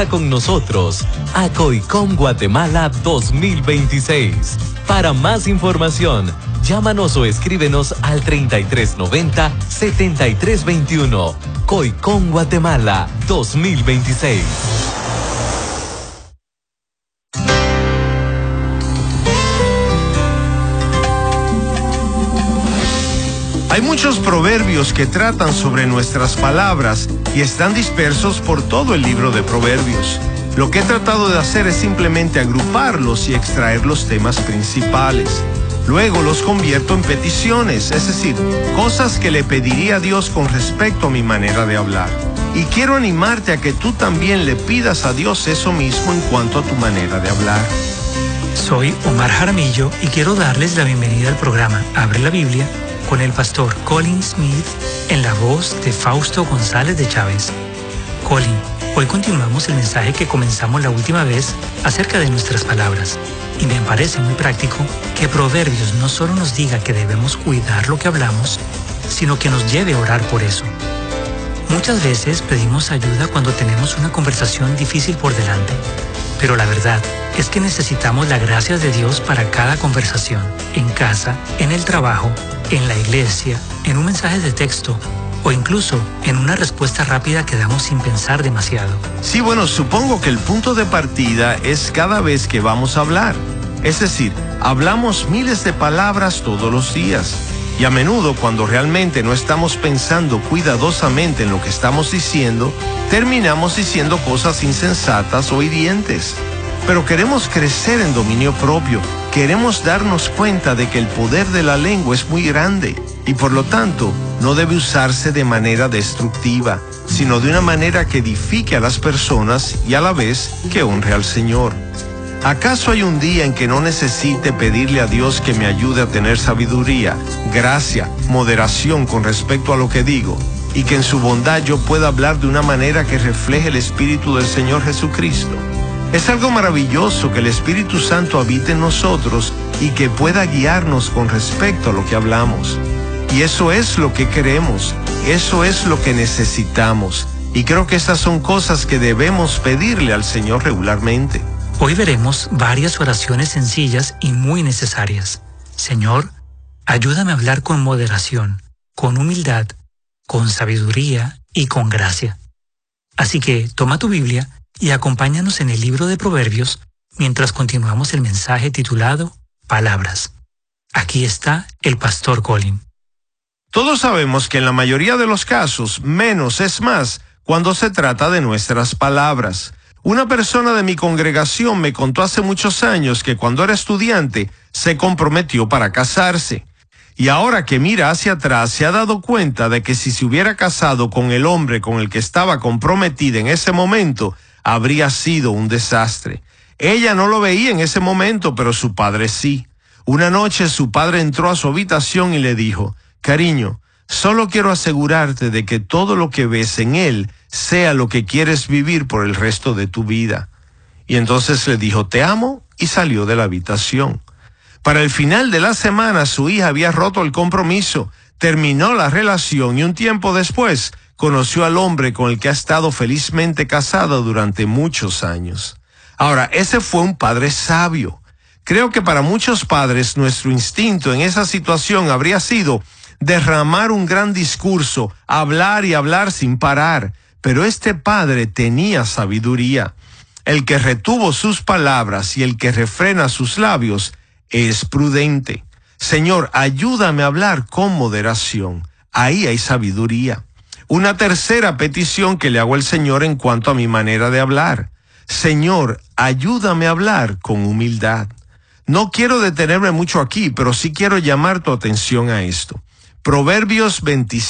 Viaja con nosotros a COICOM Guatemala 2026. Para más información, llámanos o escríbenos al 3390-7321. COICOM Guatemala 2026. Hay muchos proverbios que tratan sobre nuestras palabras y están dispersos por todo el libro de Proverbios. Lo que he tratado de hacer es simplemente agruparlos y extraer los temas principales. Luego los convierto en peticiones, es decir, cosas que le pediría a Dios con respecto a mi manera de hablar. Y quiero animarte a que tú también le pidas a Dios eso mismo en cuanto a tu manera de hablar. Soy Omar Jaramillo y quiero darles la bienvenida al programa Abre la Biblia con el pastor Colin Smith en la voz de Fausto González de Chávez. Colin, hoy continuamos el mensaje que comenzamos la última vez acerca de nuestras palabras. Y me parece muy práctico que Proverbios no solo nos diga que debemos cuidar lo que hablamos, sino que nos lleve a orar por eso. Muchas veces pedimos ayuda cuando tenemos una conversación difícil por delante, pero la verdad es que necesitamos la gracia de Dios para cada conversación, en casa, en el trabajo, en la iglesia, en un mensaje de texto o incluso en una respuesta rápida que damos sin pensar demasiado. Sí, bueno, supongo que el punto de partida es cada vez que vamos a hablar. Es decir, hablamos miles de palabras todos los días. Y a menudo, cuando realmente no estamos pensando cuidadosamente en lo que estamos diciendo, terminamos diciendo cosas insensatas o hirientes. Pero queremos crecer en dominio propio. Queremos darnos cuenta de que el poder de la lengua es muy grande y por lo tanto no debe usarse de manera destructiva, sino de una manera que edifique a las personas y a la vez que honre al Señor. ¿Acaso hay un día en que no necesite pedirle a Dios que me ayude a tener sabiduría, gracia, moderación con respecto a lo que digo, y que en su bondad yo pueda hablar de una manera que refleje el Espíritu del Señor Jesucristo? Es algo maravilloso que el Espíritu Santo habite en nosotros y que pueda guiarnos con respecto a lo que hablamos. Y eso es lo que queremos, eso es lo que necesitamos. Y creo que estas son cosas que debemos pedirle al Señor regularmente. Hoy veremos varias oraciones sencillas y muy necesarias. Señor, ayúdame a hablar con moderación, con humildad, con sabiduría y con gracia. Así que toma tu Biblia y acompáñanos en el libro de Proverbios mientras continuamos el mensaje titulado Palabras. Aquí está el pastor Colin. Todos sabemos que en la mayoría de los casos, menos es más cuando se trata de nuestras palabras. Una persona de mi congregación me contó hace muchos años que cuando era estudiante se comprometió para casarse. Y ahora que mira hacia atrás se ha dado cuenta de que si se hubiera casado con el hombre con el que estaba comprometida en ese momento, habría sido un desastre. Ella no lo veía en ese momento, pero su padre sí. Una noche su padre entró a su habitación y le dijo: cariño, solo quiero asegurarte de que todo lo que ves en él sea lo que quieres vivir por el resto de tu vida. Y entonces le dijo: te amo, y salió de la habitación. Para el final de la semana su hija había roto el compromiso, terminó la relación y un tiempo después conoció al hombre con el que ha estado felizmente casada durante muchos años. Ahora, ese fue un padre sabio. Creo que para muchos padres nuestro instinto en esa situación habría sido derramar un gran discurso, hablar y hablar sin parar. Pero este padre tenía sabiduría. El que retuvo sus palabras y el que refrena sus labios es prudente. Señor, ayúdame a hablar con moderación. Ahí hay sabiduría. Una tercera petición que le hago al Señor en cuanto a mi manera de hablar. Señor, ayúdame a hablar con humildad. No quiero detenerme mucho aquí, pero sí quiero llamar tu atención a esto. Proverbios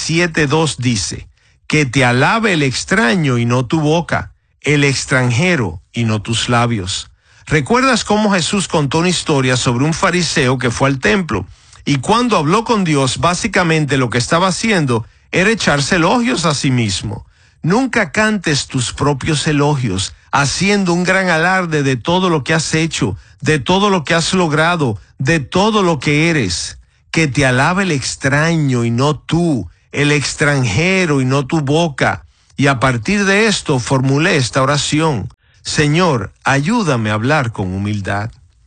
27:2 dice: que te alabe el extraño y no tu boca, el extranjero y no tus labios. ¿Recuerdas cómo Jesús contó una historia sobre un fariseo que fue al templo y cuando habló con Dios, básicamente lo que estaba haciendo era echarse elogios a sí mismo? Nunca cantes tus propios elogios, haciendo un gran alarde de todo lo que has hecho, de todo lo que has logrado, de todo lo que eres. Que te alabe el extraño y no tú, el extranjero y no tu boca. Y a partir de esto formulé esta oración: Señor, ayúdame a hablar con humildad.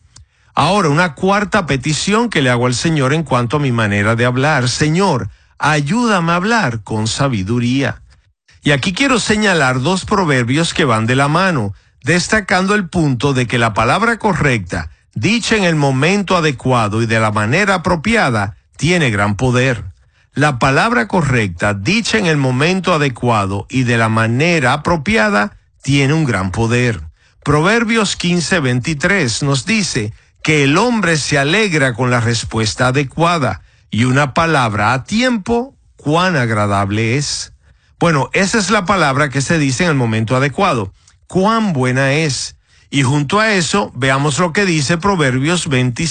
Ahora, una cuarta petición que le hago al Señor en cuanto a mi manera de hablar. Señor, ayúdame a hablar con sabiduría. Y aquí quiero señalar dos proverbios que van de la mano, destacando el punto de que la palabra correcta, dicha en el momento adecuado y de la manera apropiada, tiene gran poder. La palabra correcta, dicha en el momento adecuado y de la manera apropiada, tiene un gran poder. Proverbios 15:23 nos dice que el hombre se alegra con la respuesta adecuada, y una palabra a tiempo, cuán agradable es. Bueno, esa es la palabra que se dice en el momento adecuado. Cuán buena es. Y junto a eso, veamos lo que dice Proverbios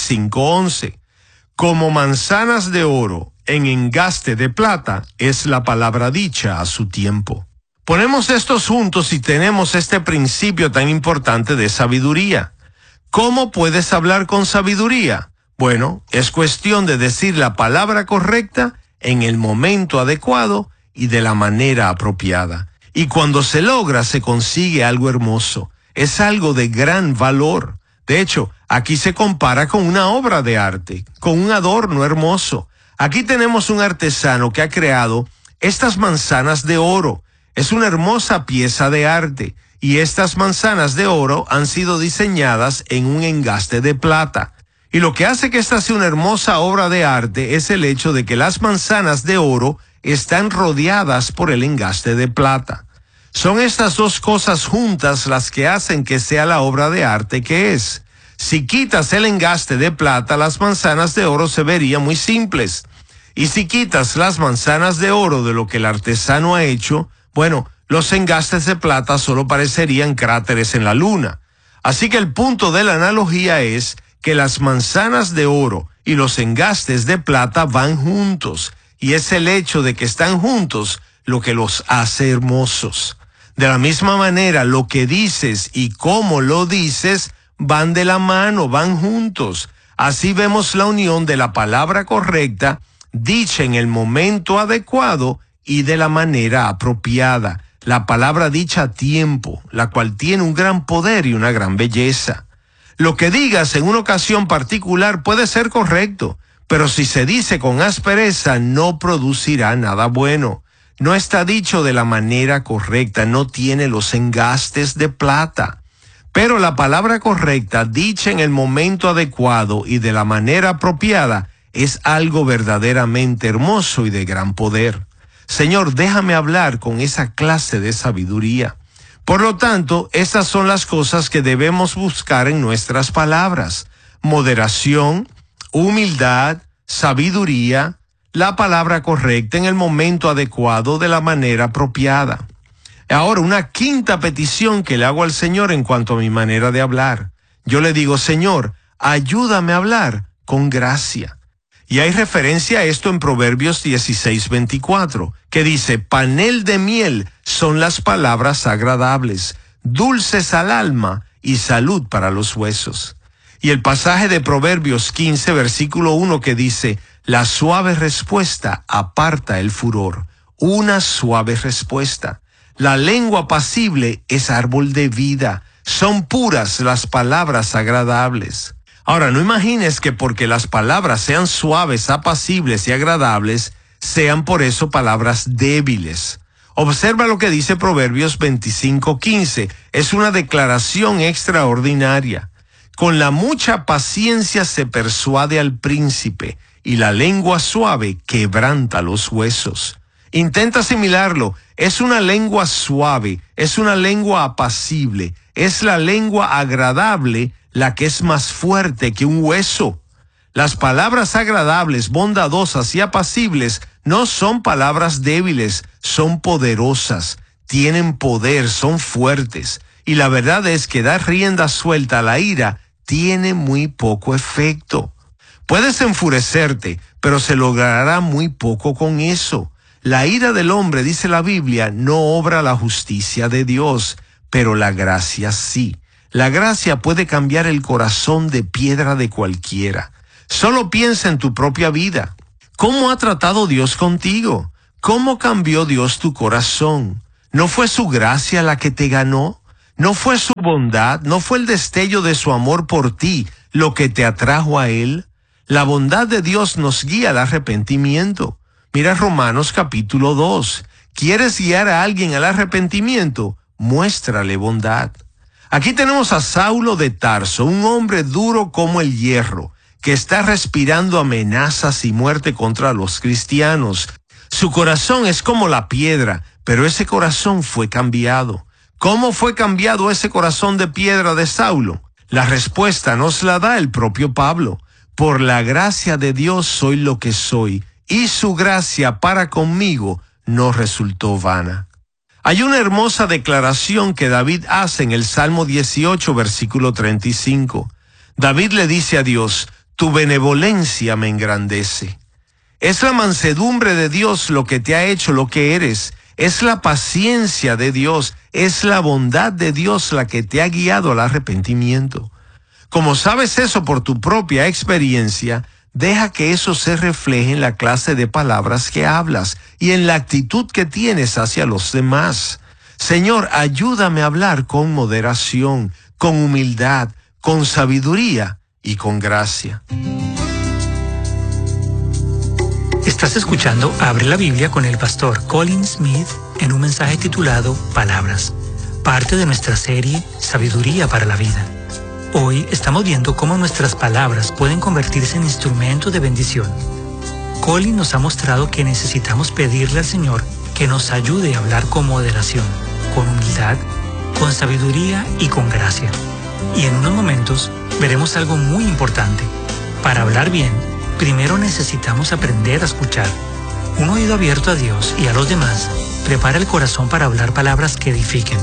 25:11. Como manzanas de oro en engaste de plata es la palabra dicha a su tiempo. Ponemos estos juntos y tenemos este principio tan importante de sabiduría. ¿Cómo puedes hablar con sabiduría? Bueno, es cuestión de decir la palabra correcta en el momento adecuado y de la manera apropiada. Y cuando se logra, se consigue algo hermoso. Es algo de gran valor. De hecho, aquí se compara con una obra de arte, con un adorno hermoso. Aquí tenemos un artesano que ha creado estas manzanas de oro. Es una hermosa pieza de arte. Y estas manzanas de oro han sido diseñadas en un engaste de plata. Y lo que hace que esta sea una hermosa obra de arte es el hecho de que las manzanas de oro están rodeadas por el engaste de plata. Son estas dos cosas juntas las que hacen que sea la obra de arte que es. Si quitas el engaste de plata, las manzanas de oro se verían muy simples. Y si quitas las manzanas de oro de lo que el artesano ha hecho, bueno, los engastes de plata solo parecerían cráteres en la luna. Así que el punto de la analogía es que las manzanas de oro y los engastes de plata van juntos, y es el hecho de que están juntos lo que los hace hermosos. De la misma manera, lo que dices y cómo lo dices van de la mano, van juntos. Así vemos la unión de la palabra correcta, dicha en el momento adecuado y de la manera apropiada. La palabra dicha a tiempo, la cual tiene un gran poder y una gran belleza. Lo que digas en una ocasión particular puede ser correcto, pero si se dice con aspereza no producirá nada bueno. No está dicho de la manera correcta, no tiene los engastes de plata. Pero la palabra correcta, dicha en el momento adecuado y de la manera apropiada, es algo verdaderamente hermoso y de gran poder. Señor, déjame hablar con esa clase de sabiduría. Por lo tanto, estas son las cosas que debemos buscar en nuestras palabras: moderación, humildad, sabiduría, la palabra correcta en el momento adecuado de la manera apropiada. Ahora, una quinta petición que le hago al Señor en cuanto a mi manera de hablar. Yo le digo, Señor, ayúdame a hablar con gracia. Y hay referencia a esto en Proverbios 16:24, que dice, panel de miel son las palabras agradables, dulces al alma y salud para los huesos. Y el pasaje de Proverbios 15, versículo 1, que dice, la suave respuesta aparta el furor. Una suave respuesta. La lengua apacible es árbol de vida. Son puras las palabras agradables. Ahora, no imagines que porque las palabras sean suaves, apacibles y agradables, sean por eso palabras débiles. Observa lo que dice Proverbios 25:15. Es una declaración extraordinaria. Con la mucha paciencia se persuade al príncipe, y la lengua suave quebranta los huesos. Intenta asimilarlo. Es una lengua suave, es una lengua apacible, es la lengua agradable la que es más fuerte que un hueso. Las palabras agradables, bondadosas y apacibles no son palabras débiles, son poderosas, tienen poder, son fuertes. Y la verdad es que dar rienda suelta a la ira tiene muy poco efecto. Puedes enfurecerte, pero se logrará muy poco con eso. La ira del hombre, dice la Biblia, no obra la justicia de Dios, pero la gracia sí. La gracia puede cambiar el corazón de piedra de cualquiera. Solo piensa en tu propia vida. ¿Cómo ha tratado Dios contigo? ¿Cómo cambió Dios tu corazón? ¿No fue su gracia la que te ganó? ¿No fue su bondad, no fue el destello de su amor por ti lo que te atrajo a Él? La bondad de Dios nos guía al arrepentimiento. Mira Romanos capítulo 2. ¿Quieres guiar a alguien al arrepentimiento? Muéstrale bondad. Aquí tenemos a Saulo de Tarso, un hombre duro como el hierro, que está respirando amenazas y muerte contra los cristianos. Su corazón es como la piedra, pero ese corazón fue cambiado. ¿Cómo fue cambiado ese corazón de piedra de Saulo? La respuesta nos la da el propio Pablo. Por la gracia de Dios soy lo que soy, y su gracia para conmigo no resultó vana. Hay una hermosa declaración que David hace en el Salmo 18, versículo 35. David le dice a Dios, tu benevolencia me engrandece. Es la mansedumbre de Dios lo que te ha hecho lo que eres. Es la paciencia de Dios, es la bondad de Dios la que te ha guiado al arrepentimiento. Como sabes eso por tu propia experiencia, deja que eso se refleje en la clase de palabras que hablas y en la actitud que tienes hacia los demás. Señor, ayúdame a hablar con moderación, con humildad, con sabiduría y con gracia. Estás escuchando Abre la Biblia con el pastor Colin Smith en un mensaje titulado Palabras, parte de nuestra serie Sabiduría para la Vida. Hoy estamos viendo cómo nuestras palabras pueden convertirse en instrumentos de bendición. Colin nos ha mostrado que necesitamos pedirle al Señor que nos ayude a hablar con moderación, con humildad, con sabiduría y con gracia. Y en unos momentos veremos algo muy importante. Para hablar bien, primero necesitamos aprender a escuchar. Un oído abierto a Dios y a los demás prepara el corazón para hablar palabras que edifiquen.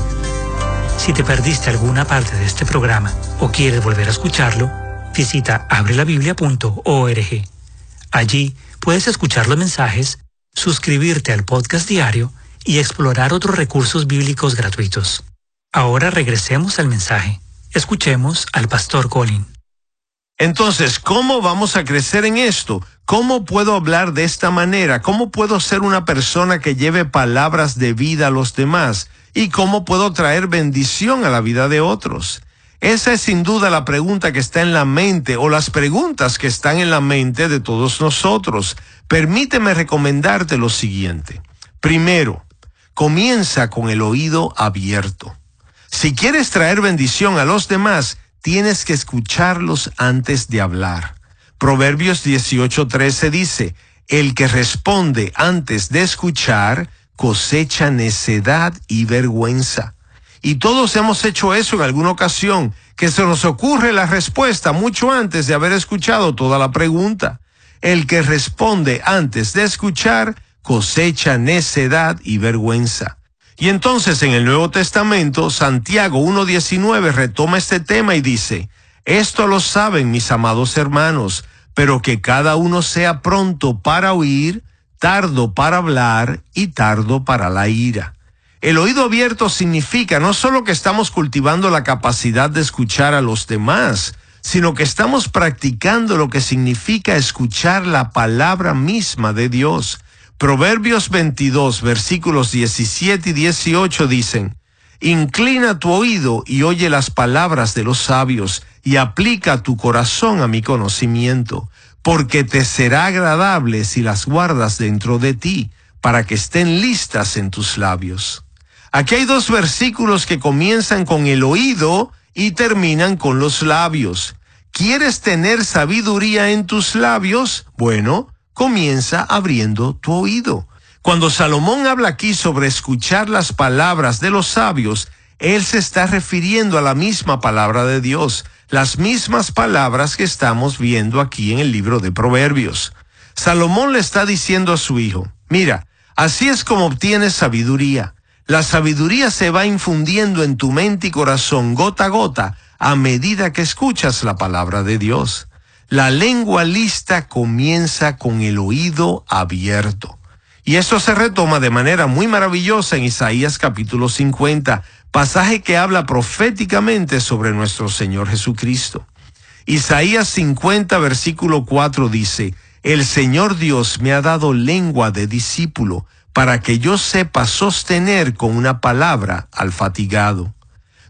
Si te perdiste alguna parte de este programa o quieres volver a escucharlo, visita abrelabiblia.org. Allí puedes escuchar los mensajes, suscribirte al podcast diario y explorar otros recursos bíblicos gratuitos. Ahora regresemos al mensaje. Escuchemos al pastor Colin. Entonces, ¿cómo vamos a crecer en esto? ¿Cómo puedo hablar de esta manera? ¿Cómo puedo ser una persona que lleve palabras de vida a los demás? ¿Y cómo puedo traer bendición a la vida de otros? Esa es sin duda la pregunta que está en la mente, o las preguntas que están en la mente de todos nosotros. Permíteme recomendarte lo siguiente. Primero, comienza con el oído abierto. Si quieres traer bendición a los demás, tienes que escucharlos antes de hablar. Proverbios 18:13 dice, el que responde antes de escuchar, cosecha necedad y vergüenza. Y todos hemos hecho eso en alguna ocasión, que se nos ocurre la respuesta mucho antes de haber escuchado toda la pregunta. El que responde antes de escuchar, cosecha necedad y vergüenza. Y entonces en el Nuevo Testamento, Santiago 1:19 retoma este tema y dice, esto lo saben mis amados hermanos, pero que cada uno sea pronto para oír, tardo para hablar y tardo para la ira. El oído abierto significa no solo que estamos cultivando la capacidad de escuchar a los demás, sino que estamos practicando lo que significa escuchar la palabra misma de Dios. Proverbios 22, versículos 17 y 18 dicen, inclina tu oído y oye las palabras de los sabios, y aplica tu corazón a mi conocimiento, porque te será agradable si las guardas dentro de ti, para que estén listas en tus labios. Aquí hay dos versículos que comienzan con el oído y terminan con los labios. ¿Quieres tener sabiduría en tus labios? Bueno, comienza abriendo tu oído. Cuando Salomón habla aquí sobre escuchar las palabras de los sabios, él se está refiriendo a la misma palabra de Dios, las mismas palabras que estamos viendo aquí en el libro de Proverbios. Salomón le está diciendo a su hijo, mira, así es como obtienes sabiduría. La sabiduría se va infundiendo en tu mente y corazón gota a gota a medida que escuchas la palabra de Dios. La lengua lista comienza con el oído abierto. Y esto se retoma de manera muy maravillosa en Isaías capítulo 50, pasaje que habla proféticamente sobre nuestro Señor Jesucristo. Isaías 50, versículo 4 dice, el Señor Dios me ha dado lengua de discípulo, para que yo sepa sostener con una palabra al fatigado.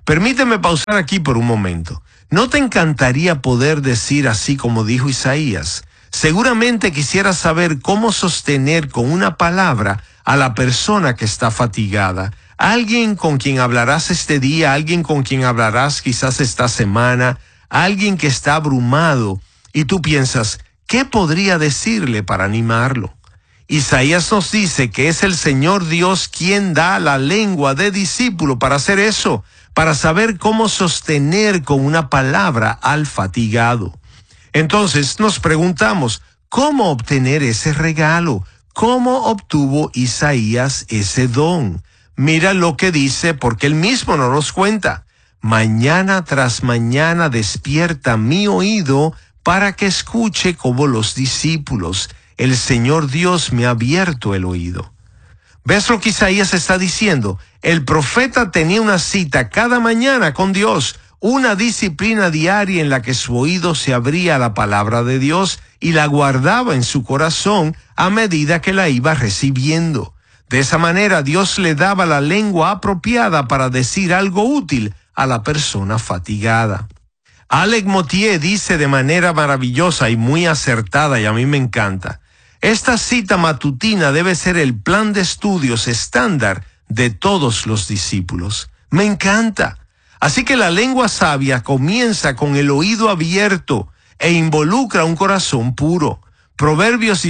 Permíteme pausar aquí por un momento. ¿No te encantaría poder decir así como dijo Isaías? Seguramente quisieras saber cómo sostener con una palabra a la persona que está fatigada. Alguien con quien hablarás este día, alguien con quien hablarás quizás esta semana, alguien que está abrumado y tú piensas, ¿qué podría decirle para animarlo? Isaías nos dice que es el Señor Dios quien da la lengua de discípulo para hacer eso, para saber cómo sostener con una palabra al fatigado. Entonces nos preguntamos, ¿cómo obtener ese regalo? ¿Cómo obtuvo Isaías ese don? Mira lo que dice, porque él mismo nos los cuenta. Mañana tras mañana despierta mi oído para que escuche como los discípulos. El Señor Dios me ha abierto el oído. ¿Ves lo que Isaías está diciendo? El profeta tenía una cita cada mañana con Dios, una disciplina diaria en la que su oído se abría a la palabra de Dios y la guardaba en su corazón a medida que la iba recibiendo. De esa manera Dios le daba la lengua apropiada para decir algo útil a la persona fatigada. Alec Mottier dice de manera maravillosa y muy acertada, y a mí me encanta, esta cita matutina debe ser el plan de estudios estándar de todos los discípulos. Me encanta. Así que la lengua sabia comienza con el oído abierto e involucra un corazón puro. Proverbios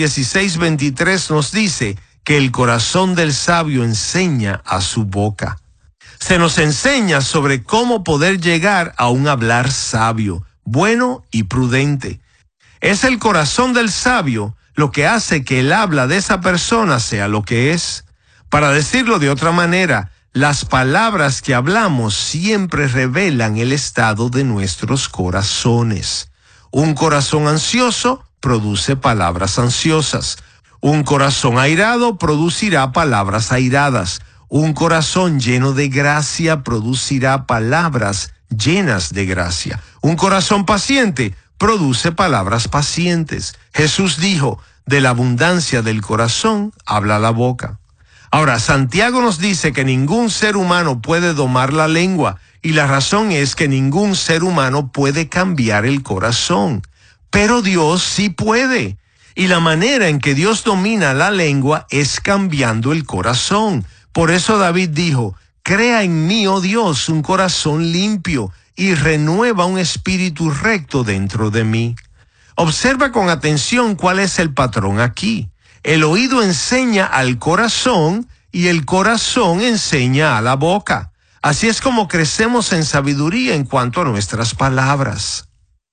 16:23 nos dice que el corazón del sabio enseña a su boca. Se nos enseña sobre cómo poder llegar a un hablar sabio, bueno y prudente. Es el corazón del sabio lo que hace que el habla de esa persona sea lo que es. Para decirlo de otra manera, las palabras que hablamos siempre revelan el estado de nuestros corazones. Un corazón ansioso produce palabras ansiosas. Un corazón airado producirá palabras airadas. Un corazón lleno de gracia producirá palabras llenas de gracia. Un corazón paciente produce palabras pacientes. Jesús dijo, de la abundancia del corazón habla la boca. Ahora, Santiago nos dice que ningún ser humano puede domar la lengua, y la razón es que ningún ser humano puede cambiar el corazón. Pero Dios sí puede. Y la manera en que Dios domina la lengua es cambiando el corazón. Por eso David dijo, crea en mí, oh Dios, un corazón limpio y renueva un espíritu recto dentro de mí. Observa con atención cuál es el patrón aquí. El oído enseña al corazón y el corazón enseña a la boca. Así es como crecemos en sabiduría en cuanto a nuestras palabras.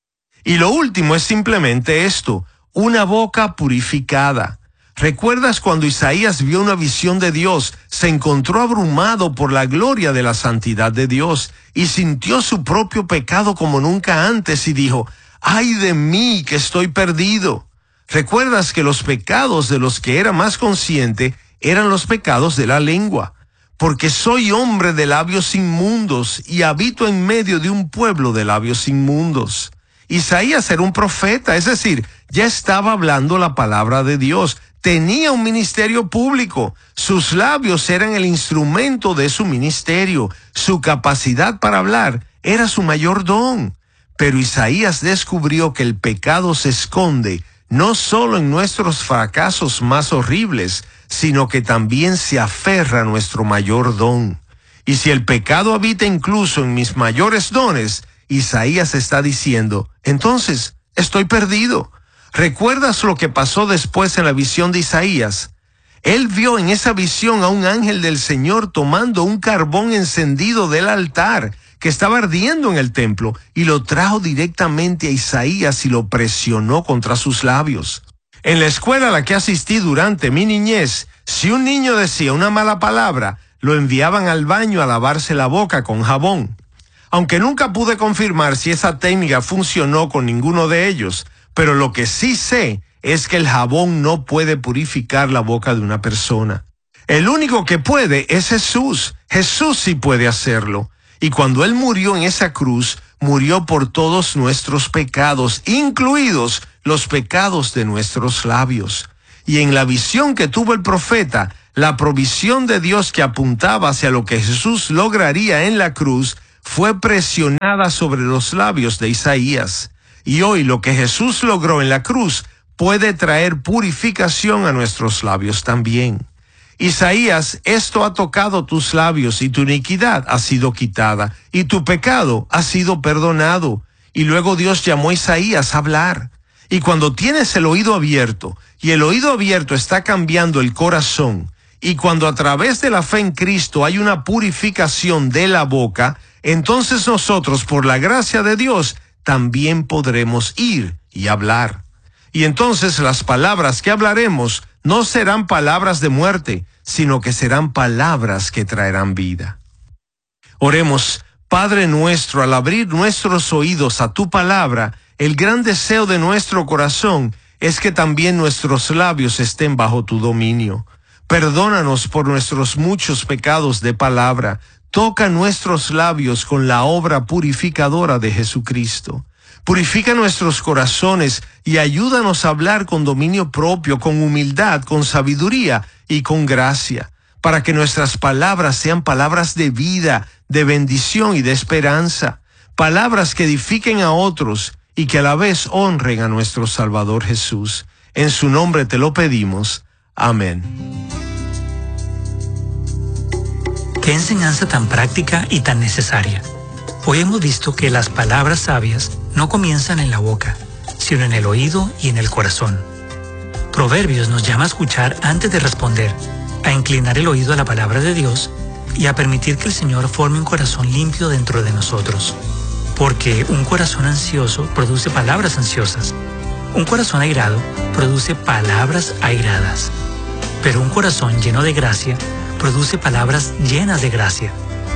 Y lo último es simplemente esto, una boca purificada. ¿Recuerdas cuando Isaías vio una visión de Dios, se encontró abrumado por la gloria de la santidad de Dios y sintió su propio pecado como nunca antes y dijo, ¡ay de mí que estoy perdido! ¿Recuerdas que los pecados de los que era más consciente eran los pecados de la lengua? Porque soy hombre de labios inmundos y habito en medio de un pueblo de labios inmundos. Isaías era un profeta, es decir, ya estaba hablando la palabra de Dios. Tenía un ministerio público. Sus labios eran el instrumento de su ministerio. Su capacidad para hablar era su mayor don. Pero Isaías descubrió que el pecado se esconde no solo en nuestros fracasos más horribles, sino que también se aferra a nuestro mayor don. Y si el pecado habita incluso en mis mayores dones, Isaías está diciendo, entonces estoy perdido. ¿Recuerdas lo que pasó después en la visión de Isaías? Él vio en esa visión a un ángel del Señor tomando un carbón encendido del altar que estaba ardiendo en el templo y lo trajo directamente a Isaías y lo presionó contra sus labios. En la escuela a la que asistí durante mi niñez, si un niño decía una mala palabra, lo enviaban al baño a lavarse la boca con jabón. Aunque nunca pude confirmar si esa técnica funcionó con ninguno de ellos, pero lo que sí sé es que el jabón no puede purificar la boca de una persona. El único que puede es Jesús. Jesús sí puede hacerlo. Y cuando Él murió en esa cruz, murió por todos nuestros pecados, incluidos los pecados de nuestros labios. Y en la visión que tuvo el profeta, la provisión de Dios que apuntaba hacia lo que Jesús lograría en la cruz, fue presionada sobre los labios de Isaías. Y hoy lo que Jesús logró en la cruz puede traer purificación a nuestros labios también. Isaías, esto ha tocado tus labios y tu iniquidad ha sido quitada y tu pecado ha sido perdonado. Y luego Dios llamó a Isaías a hablar. Y cuando tienes el oído abierto, y el oído abierto está cambiando el corazón, y cuando a través de la fe en Cristo hay una purificación de la boca, entonces nosotros, por la gracia de Dios, también podremos ir y hablar. Y entonces las palabras que hablaremos no serán palabras de muerte, sino que serán palabras que traerán vida. Oremos. Padre nuestro, al abrir nuestros oídos a tu palabra, el gran deseo de nuestro corazón es que también nuestros labios estén bajo tu dominio. Perdónanos por nuestros muchos pecados de palabra. Toca nuestros labios con la obra purificadora de Jesucristo. Purifica nuestros corazones y ayúdanos a hablar con dominio propio, con humildad, con sabiduría y con gracia, para que nuestras palabras sean palabras de vida, de bendición y de esperanza, palabras que edifiquen a otros y que a la vez honren a nuestro Salvador Jesús. En su nombre te lo pedimos. Amén. Qué enseñanza tan práctica y tan necesaria. Hoy hemos visto que las palabras sabias no comienzan en la boca, sino en el oído y en el corazón. Proverbios nos llama a escuchar antes de responder, a inclinar el oído a la palabra de Dios y a permitir que el Señor forme un corazón limpio dentro de nosotros. Porque un corazón ansioso produce palabras ansiosas. Un corazón airado produce palabras airadas. Pero un corazón lleno de gracia produce palabras llenas de gracia.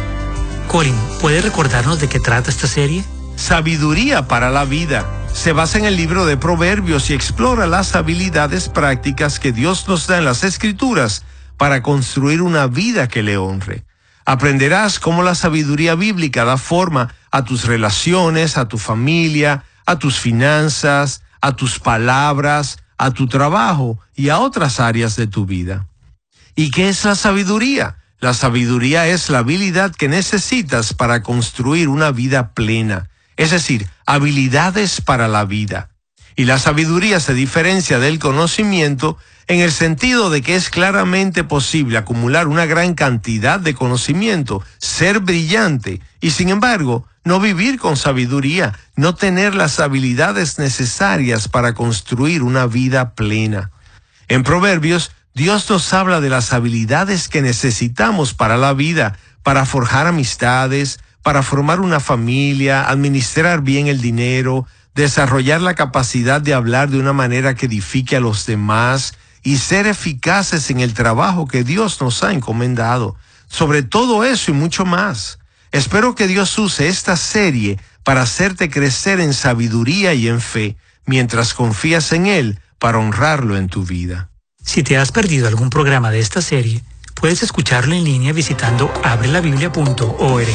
Colin, ¿puedes recordarnos de qué trata esta serie? Sabiduría para la vida. Se basa en el libro de Proverbios y explora las habilidades prácticas que Dios nos da en las Escrituras para construir una vida que le honre. Aprenderás cómo la sabiduría bíblica da forma a tus relaciones, a tu familia, a tus finanzas, a tus palabras, a tu trabajo y a otras áreas de tu vida. ¿Y qué es la sabiduría? La sabiduría es la habilidad que necesitas para construir una vida plena, es decir, habilidades para la vida. Y la sabiduría se diferencia del conocimiento en el sentido de que es claramente posible acumular una gran cantidad de conocimiento, ser brillante y, sin embargo, no vivir con sabiduría, no tener las habilidades necesarias para construir una vida plena. En Proverbios, Dios nos habla de las habilidades que necesitamos para la vida, para forjar amistades, para formar una familia, administrar bien el dinero, desarrollar la capacidad de hablar de una manera que edifique a los demás y ser eficaces en el trabajo que Dios nos ha encomendado. Sobre todo eso y mucho más. Espero que Dios use esta serie para hacerte crecer en sabiduría y en fe, mientras confías en Él para honrarlo en tu vida. Si te has perdido algún programa de esta serie, puedes escucharlo en línea visitando abrelabiblia.org.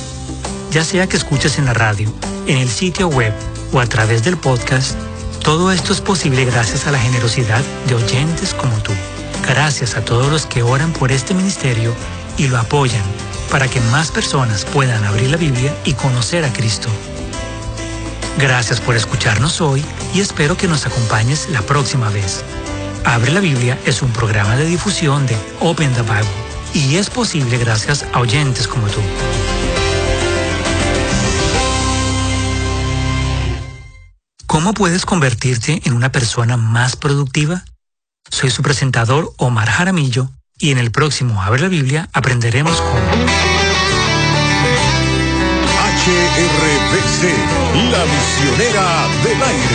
Ya sea que escuches en la radio, en el sitio web o a través del podcast, todo esto es posible gracias a la generosidad de oyentes como tú. Gracias a todos los que oran por este ministerio y lo apoyan para que más personas puedan abrir la Biblia y conocer a Cristo. Gracias por escucharnos hoy y espero que nos acompañes la próxima vez. Abre la Biblia es un programa de difusión de Open the Bible y es posible gracias a oyentes como tú. ¿Cómo puedes convertirte en una persona más productiva? Soy su presentador Omar Jaramillo y en el próximo Abre la Biblia aprenderemos cómo. HRBC, la misionera del aire.